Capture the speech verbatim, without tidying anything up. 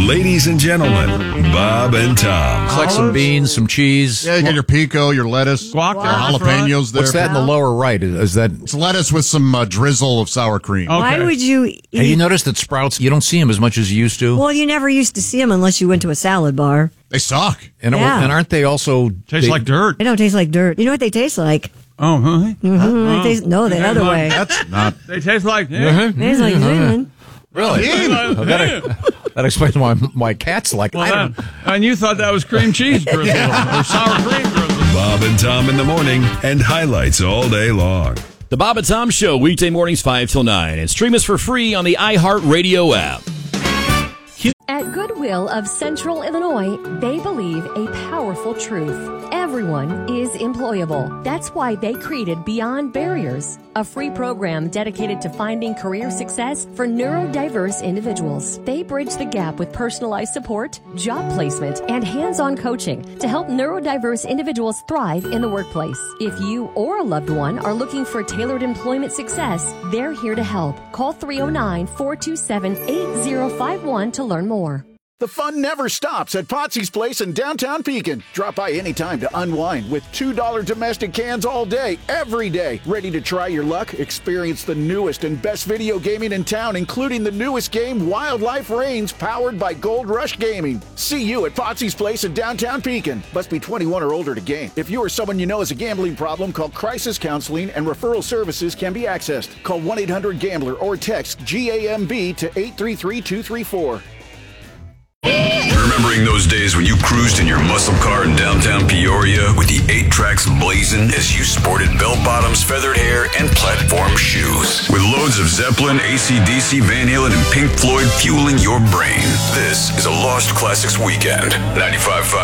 Ladies and gentlemen, Bob and Tom. It's like some beans, some cheese. Yeah, you got your pico, your lettuce, Guac, your jalapenos there. What's that in the lower right? Is that? It's lettuce with some uh, drizzle of sour cream. Okay. Why would you eat? Have you noticed that sprouts, you don't see them as much as you used to? Well, you never used to see them unless you went to a salad bar. They suck. And, Yeah. and aren't they also... Tastes they- like dirt. They don't taste like dirt. You know what they taste like? Oh, huh? Mm-hmm. They taste, no, the other way. That's not. They taste like. They taste like cinnamon. Really? Well, that, that explains why my cat's like... Well, I don't, that, and you thought that was cream cheese drizzle or sour cream drizzle. Bob and Tom in the morning and highlights all day long. The Bob and Tom Show, weekday mornings five till nine. And stream us for free on the iHeartRadio app. At Goodwill of Central Illinois, they believe a powerful truth. Everyone is employable. That's why they created Beyond Barriers, a free program dedicated to finding career success for neurodiverse individuals. They bridge the gap with personalized support, job placement, and hands-on coaching to help neurodiverse individuals thrive in the workplace. If you or a loved one are looking for tailored employment success, they're here to help. Call three oh nine, four two seven, eight oh five one to learn more. The fun never stops at Potsy's Place in downtown Pekin. Drop by anytime to unwind with two dollar domestic cans all day, every day. Ready to try your luck? Experience the newest and best video gaming in town, including the newest game, Wildlife Reigns, powered by Gold Rush Gaming. See you at Potsy's Place in downtown Pekin. Must be twenty-one or older to game. If you or someone you know has a gambling problem, call Crisis Counseling and referral services can be accessed. Call one eight hundred gambler or text G A M B to eight three three, two three four. Remembering those days when you cruised in your muscle car in downtown Peoria with the eight tracks blazing as you sported bell-bottoms, feathered hair, and platform shoes. With loads of Zeppelin, A C D C, Van Halen, and Pink Floyd fueling your brain. This is a Lost Classics weekend. ninety-five point five